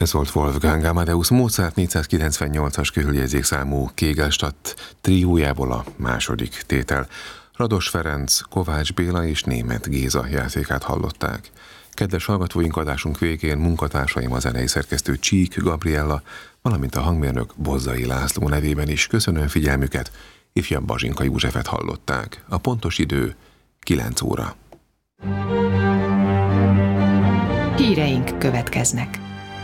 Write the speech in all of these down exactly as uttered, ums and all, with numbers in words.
Ez volt Wolfgang Amadeus Mozart négyszázkilencvennyolcas körüljegyzékszámú Kegelstadt triójából a második tétel. Rados Ferenc, Kovács Béla és Németh Géza játékát hallották. Kedves hallgatóink, adásunk végén munkatársaim, a zenei szerkesztő Csík Gabriella, valamint a hangmérnök Bozzai László nevében is köszönöm figyelmüket, ifjabb Bazsinka Józsefet hallották. A pontos idő kilenc óra. Híreink következnek.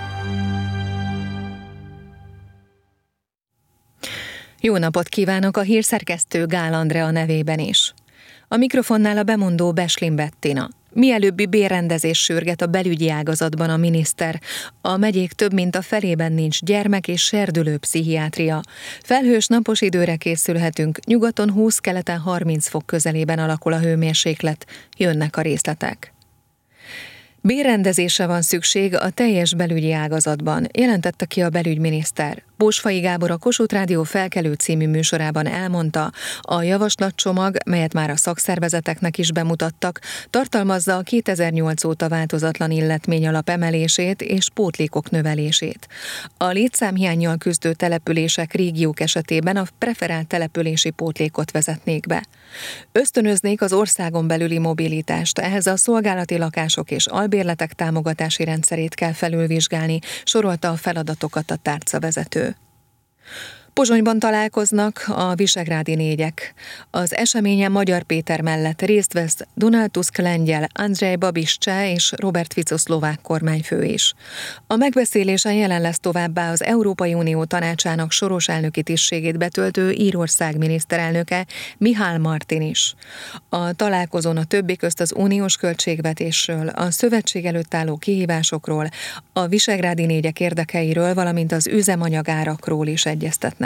Jó napot kívánok a hírszerkesztő Gál Andrea nevében is. A mikrofonnál a bemondó Beslin Bettina. Mielőbbi bérrendezés sürget a belügyi ágazatban a miniszter. A megyék több mint a felében nincs gyermek- és serdülő pszichiátria. Felhős napos időre készülhetünk, nyugaton húsz, keleten harminc fok közelében alakul a hőmérséklet. Jönnek a részletek. Bérrendezésre van szükség a teljes belügyi ágazatban, jelentette ki a belügyminiszter. Bósfai Gábor a Kossuth Rádió Felkelő című műsorában elmondta, a javaslatcsomag, melyet már a szakszervezeteknek is bemutattak, tartalmazza a kétezer-nyolc óta változatlan illetményalap emelését és pótlékok növelését. A létszámhiánnyal küzdő települések, régiók esetében a preferált települési pótlékot vezetnék be. Ösztönöznék az országon belüli mobilitást, ehhez a szolgálati lakások és albérletek támogatási rendszerét kell felülvizsgálni, sorolta a feladatokat a tárcavezető. Pozsonyban találkoznak a visegrádi négyek. Az eseményen Magyar Péter mellett részt vesz Donald Tusk lengyel, Andrzej Babis cseh és Robert Fico szlovák kormányfő is. A megbeszélésen jelen lesz továbbá az Európai Unió Tanácsának soros elnöki tisztségét betöltő Írország miniszterelnöke, Mihály Martin is. A találkozón a többi közt az uniós költségvetésről, a szövetség előtt álló kihívásokról, a visegrádi négyek érdekeiről, valamint az üzemanyagárakról is egyeztetnek.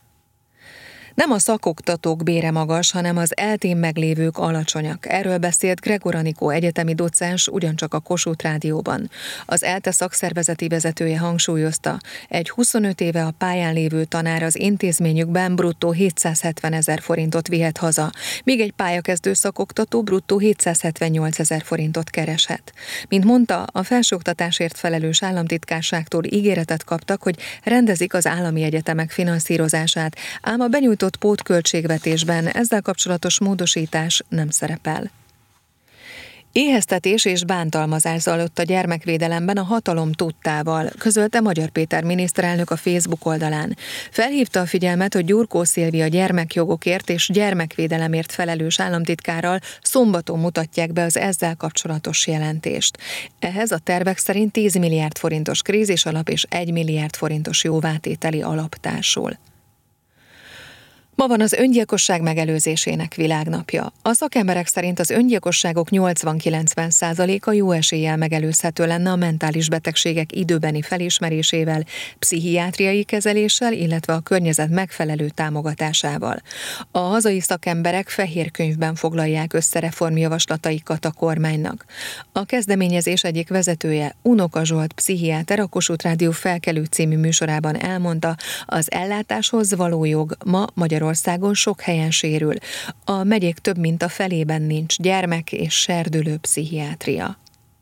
Nem a szakoktatók bére magas, hanem az eltén meglévők alacsonyak. Erről beszélt Gregor Anikó egyetemi docens ugyancsak a Kossuth Rádióban. Az ELTE szakszervezeti vezetője hangsúlyozta, egy huszonöt éve a pályán lévő tanár az intézményükben bruttó hétszázhetven ezer forintot vihet haza, míg egy pályakezdő szakoktató bruttó hétszázhetvennyolc ezer forintot kereshet. Mint mondta, a felsőoktatásért felelős államtitkárságtól ígéretet kaptak, hogy rendezik az állami egyetemek finanszírozását, ám a benyújtott pótköltségvetésben ezzel kapcsolatos módosítás nem szerepel. Éheztetés és bántalmazás zajlott a gyermekvédelemben a hatalom tudtával, közölte Magyar Péter miniszterelnök a Facebook oldalán. Felhívta a figyelmet, hogy Gyurkó Szilvia gyermekjogokért és gyermekvédelemért felelős államtitkárral szombaton mutatják be az ezzel kapcsolatos jelentést. Ehhez a tervek szerint tíz milliárd forintos krízisalap és egy milliárd forintos jóvátételi alap társul. Ma van az öngyilkosság megelőzésének világnapja. A szakemberek szerint az öngyilkosságok nyolcvan-kilencven százaléka jó eséllyel megelőzhető lenne a mentális betegségek időbeni felismerésével, pszichiátriai kezeléssel, illetve a környezet megfelelő támogatásával. A hazai szakemberek fehér könyvben foglalják össze reformjavaslataikat a kormánynak. A kezdeményezés egyik vezetője, Unoka Zsolt pszichiáter a Kossuth Rádió Felkelő című műsorában elmondta, az ellátáshoz való jog ma Magyarországon Magyarországon sok helyen sérül. A megyék több mint a felében nincs gyermek- és serdülő pszichiátria.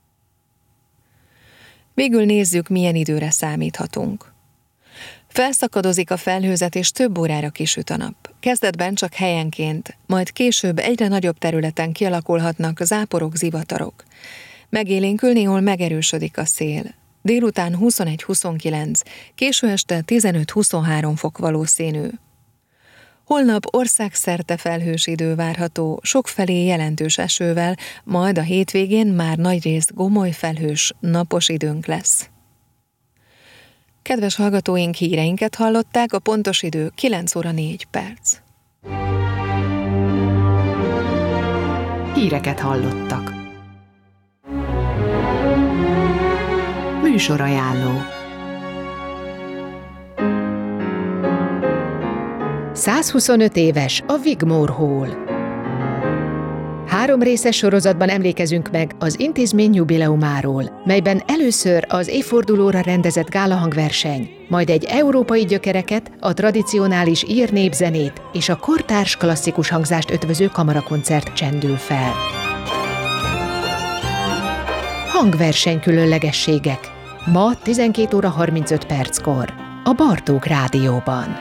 Végül nézzük, milyen időre számíthatunk. Felszakadozik a felhőzet, és több órára kisüt a nap. Kezdetben csak helyenként, majd később egyre nagyobb területen kialakulhatnak záporok, zivatarok. Megélénkül, néhol megerősödik a szél. Délután huszonegy-huszonkilenc, késő este tizenöt-huszonhárom fok valószínű. Holnap országszerte felhős idő várható, sokfelé jelentős esővel, majd a hétvégén már nagyrészt gomoly felhős, napos időnk lesz. Kedves hallgatóink, híreinket hallották, a pontos idő kilenc óra négy perc. Híreket hallottak. Műsorajánló. százhuszonöt éves a Wigmore Hall. Három részes sorozatban emlékezünk meg az intézmény jubileumáról, melyben először az évfordulóra rendezett gálahangverseny, majd egy európai gyökereket, a tradicionális ír népzenét és a kortárs klasszikus hangzást ötvöző kamarakoncert csendül fel. Hangverseny különlegességek. Ma tizenkét óra harmincöt perckor a Bartók Rádióban.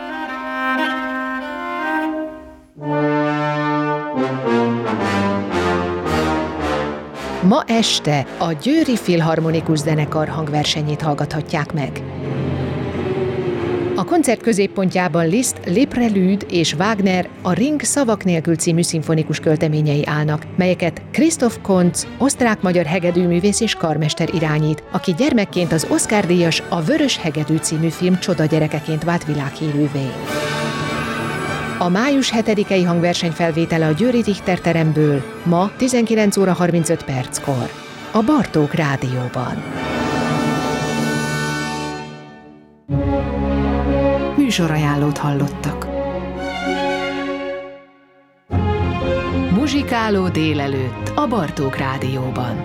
Ma este a Győri Filharmonikus Zenekar hangversenyét hallgathatják meg. A koncert középpontjában Liszt, Le Prélude és Wagner a Ring szavak nélkül című szimfonikus költeményei állnak, melyeket Christoph Kontz, osztrák-magyar hegedűművész és karmester irányít, aki gyermekként az Oscar-díjas A Vörös hegedű című film csoda gyerekeként vált világhírűvé. A május hetedikei hangverseny felvétele a győri Richter teremből ma tizenkilenc óra harmincöt perckor a Bartók Rádióban. Műsorajánlót hallottak. Muzsikáló délelőtt a Bartók Rádióban.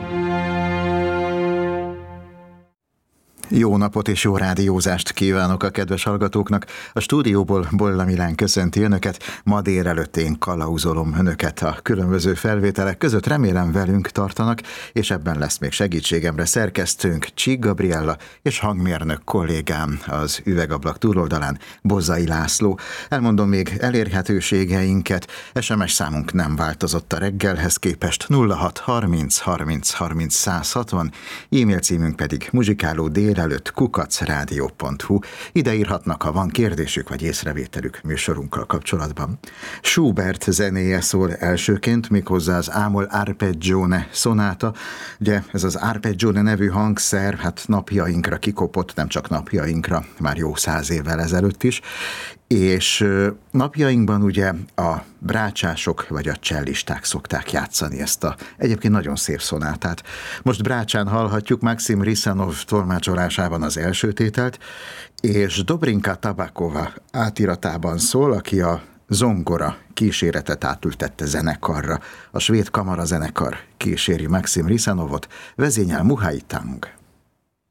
Jó napot és jó rádiózást kívánok a kedves hallgatóknak. A stúdióból Bolla Milán köszönti önöket. Ma délelőtt én kalauzolom önöket a különböző felvételek között. Remélem velünk tartanak, és ebben lesz még segítségemre szerkesztőnk Csík Gabriella és hangmérnök kollégám az üvegablak túloldalán, Bozzai László. Elmondom még elérhetőségeinket. es em es számunk nem változott a reggelhez képest, nulla hat harminc harminc harminc száz hatvan, e-mail címünk pedig muzsikáló dél előtt kukac rádió pont hu. Ide írhatnak, ha van kérdésük vagy észrevételük műsorunkkal kapcsolatban. Schubert zenéje szól elsőként, méghozzá az Amol Arpeggione szonáta. Ugye ez az Arpeggione nevű hangszer, hát napjainkra kikopott, nem csak napjainkra, már jó száz évvel ezelőtt is, és napjainkban ugye a brácsások vagy a cellisták szokták játszani ezt a egyébként nagyon szép szonátát. Most brácsán hallhatjuk Maxim Risanov tolmácsolásában az első tételt, és Dobrinka Tabakova átiratában szól, aki a zongora kíséretet átültette zenekarra. A svéd kamarazenekar kíséri Maxim Risanovot, vezényel Muhai Tang.